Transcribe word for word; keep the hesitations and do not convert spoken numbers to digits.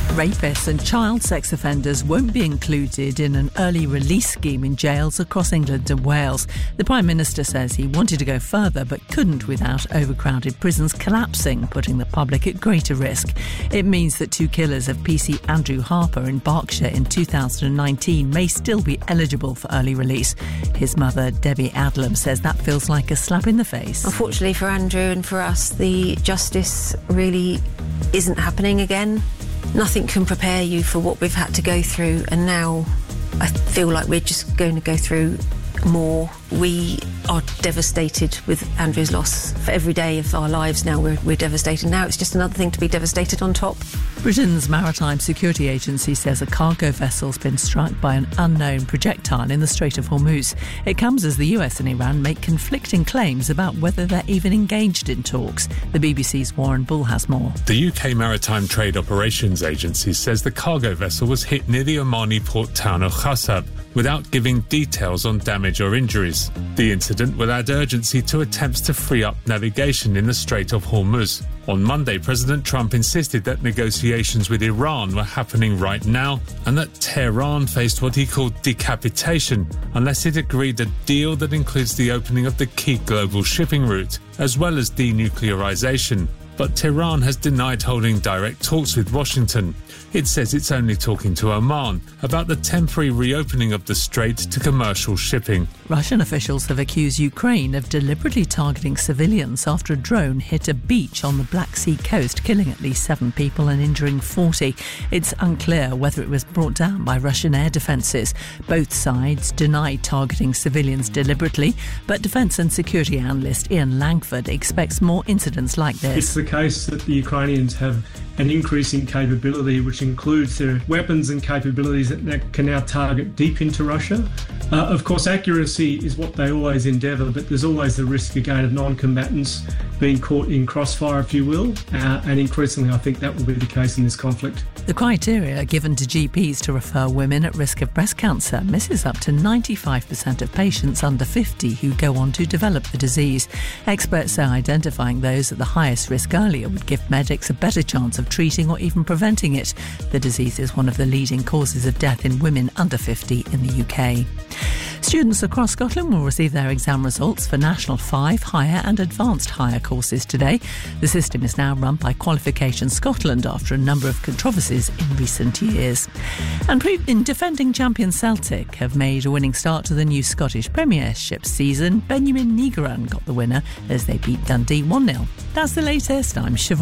Rapists and child sex offenders won't be included in an early release scheme in jails across England and Wales. The Prime Minister says he wanted to go further but couldn't without overcrowded prisons collapsing, putting the public at greater risk. It means that two killers of P C Andrew Harper in Berkshire in two thousand nineteen may still be eligible for early release. His mother, Debbie Adlam, says that feels like a slap in the face. Unfortunately for Andrew and for us, the justice really isn't happening again. Nothing can prepare you for what we've had to go through, and now I feel like we're just going to go through more. We are devastated with Andrew's loss. For every day of our lives now we're, we're devastated. Now it's just another thing to be devastated on top. Britain's Maritime Security Agency says a cargo vessel's been struck by an unknown projectile in the Strait of Hormuz. It comes as the U S and Iran make conflicting claims about whether they're even engaged in talks. The B B C's Warren Bull has more. The U K Maritime Trade Operations Agency says the cargo vessel was hit near the Omani port town of Khassab, without giving details on damage or injuries. The incident will add urgency to attempts to free up navigation in the Strait of Hormuz. On Monday, President Trump insisted that negotiations with Iran were happening right now and that Tehran faced what he called decapitation unless it agreed a deal that includes the opening of the key global shipping route, as well as denuclearization. But Tehran has denied holding direct talks with Washington. It says it's only talking to Oman about the temporary reopening of the strait to commercial shipping. Russian officials have accused Ukraine of deliberately targeting civilians after a drone hit a beach on the Black Sea coast, killing at least seven people and injuring forty. It's unclear whether it was brought down by Russian air defences. Both sides denied targeting civilians deliberately, but defence and security analyst Ian Langford expects more incidents like this. It's the case that the Ukrainians have an increasing capability, which includes their weapons and capabilities that, that can now target deep into Russia. Uh, of course, accuracy is what they always endeavour, but there's always the risk again of non-combatants being caught in crossfire, if you will, uh, and increasingly I think that will be the case in this conflict. The criteria given to G Ps to refer women at risk of breast cancer misses up to ninety-five percent of patients under fifty who go on to develop the disease. Experts say identifying those at the highest risk earlier would give medics a better chance of treating or even preventing it. The disease is one of the leading causes of death in women under fifty in the U K. Students across Scotland will receive their exam results for National five, Higher and Advanced Higher courses today. The system is now run by Qualification Scotland after a number of controversies in recent years. And pre- in defending champion Celtic have made a winning start to the new Scottish Premiership season. Benjamin Nigran got the winner as they beat Dundee one nil. That's the latest. I'm Siobhan.